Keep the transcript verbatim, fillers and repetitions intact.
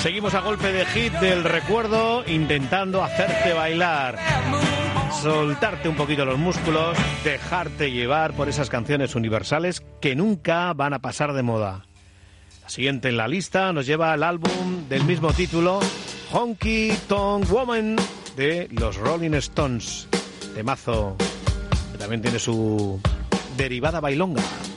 Seguimos a golpe de hit del recuerdo, intentando hacerte bailar, soltarte un poquito los músculos, dejarte llevar por esas canciones universales que nunca van a pasar de moda. La siguiente en la lista nos lleva al álbum del mismo título, Honky Tonk Woman, de los Rolling Stones. Temazo que también tiene su derivada bailonga.